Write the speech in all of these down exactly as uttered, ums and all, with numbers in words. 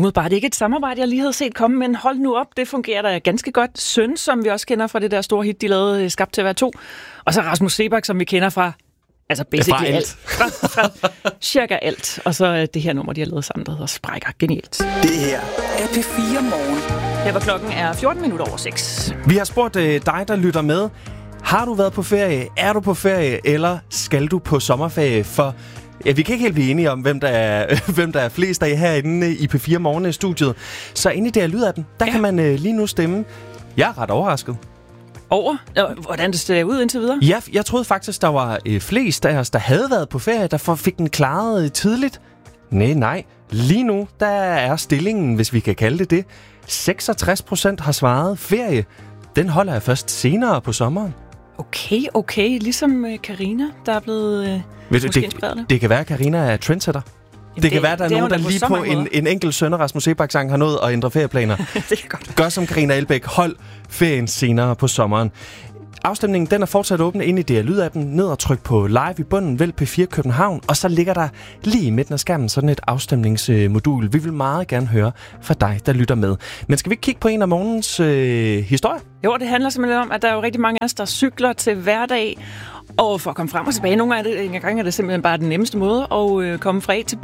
Umiddelbart ikke et samarbejde, jeg lige havde set komme, men hold nu op, det fungerer da ganske godt. Søn, som vi også kender fra det der store hit, de lavede Skabt til at være to. Og så Rasmus Seebach, som vi kender fra, altså basically fra alt. alt. Fra, fra cirka alt. Og så det her nummer, de har lavet sammen, der hedder Sprækker. Genialt. Det her er P fire Morgen. Her var klokken er fjorten minutter over seks. Vi har spurgt øh, dig, der lytter med. Har du været på ferie? Er du på ferie? Eller skal du på sommerferie? For ja, vi kan ikke helt blive enige om, hvem der er, hvem der er flest af herinde i P fire Morgen i studiet. Så inde i det her lyd af den, der ja. kan man øh, lige nu stemme. Jeg er ret overrasket. Over? Hvordan det ser ud indtil videre? Ja, jeg troede faktisk, der var øh, flest af os, der havde været på ferie, der fik den klaret øh, tidligt. Nej, nej. Lige nu, der er stillingen, hvis vi kan kalde det det. seksogtres procent har svaret ferie. Den holder jeg først senere på sommeren. Okay, okay. Ligesom Karina, der er blevet øh, Ved du, måske det, inspireret. det kan være, at Karina er trendsetter. Det, det kan være, der er nogen, der lige på, på en, en enkelt Sønder Rasmus Seebach-sang har nået at ændre ferieplaner. Det kan godt. Gør som Karina Elbæk. Hold ferien senere på sommeren. Afstemningen den er fortsat åben inde i D R Lyd-appen. Ned og tryk på live i bunden, vælg P fire København, og så ligger der lige i midten af skærmen sådan et afstemningsmodul. Vi vil meget gerne høre fra dig, der lytter med. Men skal vi ikke kigge på en af morgens øh, historie? Jo, det handler simpelthen om, at der er jo rigtig mange af os, der cykler til hverdag. Og for at komme frem og tilbage, nogle af det, en gang er det simpelthen bare den nemmeste måde at øh, komme fra A til B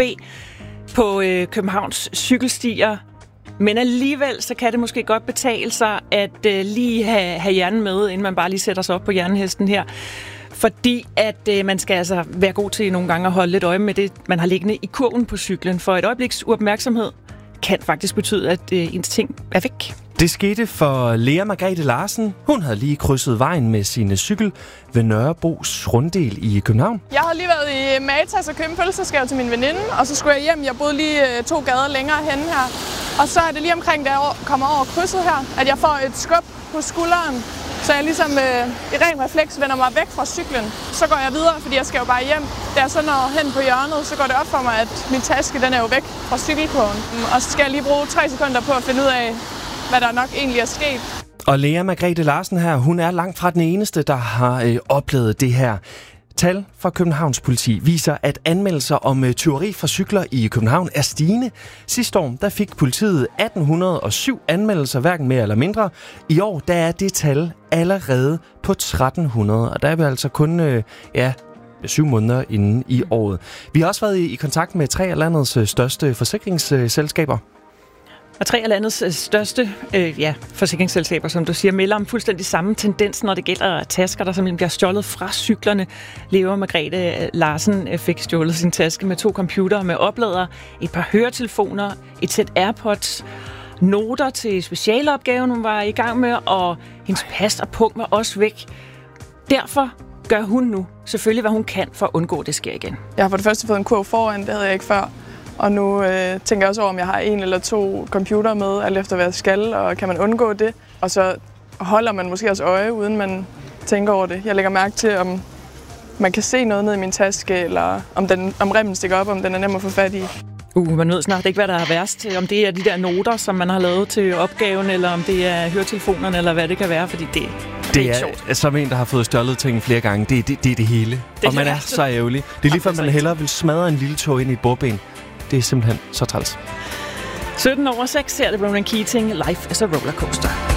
på øh, Københavns cykelstier. Men alligevel, så kan det måske godt betale sig at øh, lige have, have hjernen med, inden man bare lige sætter sig op på hjernehesten her. Fordi at øh, man skal altså være god til nogle gange at holde lidt øje med det, man har liggende i kurven på cyklen. For et øjebliks uopmærksomhed kan faktisk betyde, at øh, ens ting er væk. Det skete for Lea Margrethe Larsen. Hun havde lige krydset vejen med sin cykel ved Nørrebros runddel i København. Jeg har lige været i Matas og købt en pølseskæv til min veninde, og så skulle jeg hjem. Jeg boede lige to gader længere henne her. Og så er det lige omkring, da jeg kommer over krydset her, at jeg får et skub på skulderen. Så jeg ligesom øh, i ren refleks vender mig væk fra cyklen. Så går jeg videre, fordi jeg skal jo bare hjem. Da jeg så når hen på hjørnet, så går det op for mig, at min taske den er jo væk fra cykelkurven. Og så skal jeg lige bruge tre sekunder på at finde ud af, hvad der nok egentlig er sket. Og Lea Margrethe Larsen her, hun er langt fra den eneste, der har øh, oplevet det her. Tal fra Københavns politi viser, at anmeldelser om øh, tyveri fra cykler i København er stigende. Sidste år der fik politiet atten hundrede og syv anmeldelser, hverken mere eller mindre. I år der er det tal allerede på tretten hundrede, og der er vi altså kun øh, ja, syv måneder inde i året. Vi har også været i, i kontakt med tre af landets øh, største forsikringsselskaber. Og tre af landets største øh, ja, forsikringsselskaber, som du siger, melder om fuldstændig samme tendens, når det gælder tasker, der simpelthen bliver stjålet fra cyklerne. Lea Margrethe Larsen fik stjålet sin taske med to computere med oplader, et par høretelefoner, et sæt AirPods, noter til specialopgaven, hun var i gang med, og hendes pas og punkt var også væk. Derfor gør hun nu selvfølgelig, hvad hun kan for at undgå, at det sker igen. Jeg har for det første fået en kurv foran, det havde jeg ikke før. Og nu øh, tænker jeg også over, om jeg har en eller to computer med, alt efter hvad jeg skal, og kan man undgå det? Og så holder man måske også øje, uden man tænker over det. Jeg lægger mærke til, om man kan se noget ned i min taske, eller om, den, om remmen stikker op, om den er nem at få fat i. Uh, man ved snart ikke, hvad der er værst. Om det er de der noter, som man har lavet til opgaven, eller om det er høretelefonerne, eller hvad det kan være, fordi det, det, det er ikke er sjovt. som en, der har fået stjålet ting flere gange. Det, det, det er det hele. Det og man er så ærgerlig. Det er lige før, man hellere vil smadre en lille tog ind i et bordben. Det er simpelthen så træls. sytten over seks ser det Ronan Keating, Life is a Rollercoaster.